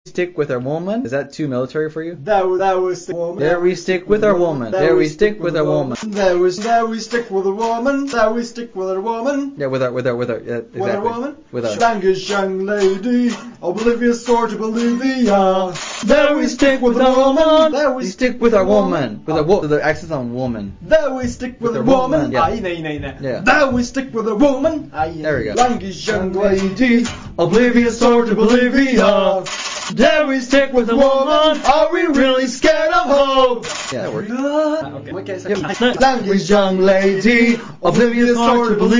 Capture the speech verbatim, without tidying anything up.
stick with our woman. Is that too military for you? There we, there we stick woman. There we stick with our woman. There we stick with our woman. There we, there we stick with a woman. There we stick with a woman. Yeah, with our, with our, with our, yeah, exactly. With a woman. With our. Language young lady, oblivious sort of Bolivia. There we stick with a woman. There We stick with our woman. With a wo- the accent on woman. There we stick with, With a a woman. woman, yeah. Ah, inne, inne, inne. Yeah. There we stick with a woman. Ah, inne. There we go. Language young lady, oblivious sort of Bolivia. There we stick with a woman. Are we really scared of hope? Yeah, that works. Okay. Okay. Language young lady, oblivious sort of Bolivia.